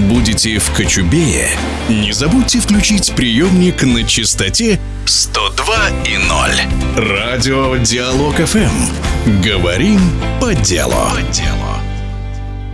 будете в Кочубее, не забудьте включить приемник на частоте 102,0. Радио Диалог ФМ. Говорим по делу.